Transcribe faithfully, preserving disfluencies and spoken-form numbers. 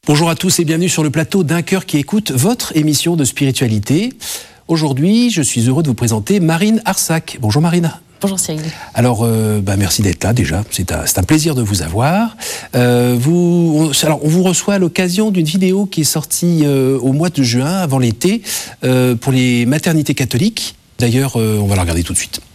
Bonjour à tous et bienvenue sur le plateau d'Un Cœur qui écoute, votre émission de spiritualité. Aujourd'hui, je suis heureux de vous présenter Marine Arsac. Bonjour Marine. Bonjour Cyril. Alors, euh, bah, merci d'être là déjà, c'est un, c'est un plaisir de vous avoir. Euh, vous, on, alors, on vous reçoit à l'occasion d'une vidéo qui est sortie euh, au mois de juin, avant l'été, euh, pour les maternités catholiques. D'ailleurs, euh, on va la regarder tout de suite.